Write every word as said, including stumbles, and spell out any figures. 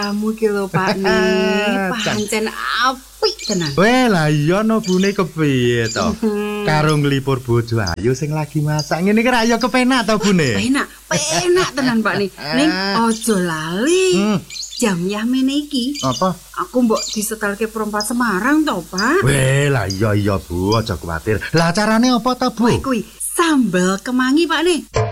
tamu ki lho Pak nih. Pancen apik tenan. Weh lah iya no bune kepiye to? Karo nglipur bojo ayu sing lagi masak ngene iki ra ya kepenak to bune? Penak, penak tenan Pak nih. Ning aja lali. Hmm. Jam yamene iki. Apa? Aku mbok disetelke perompat Semarang to, Pak. Weh lah iya iya Bu, aja kuwatir. Lah carane apa to Bu? Kuwi sambel kemangi Pak nih.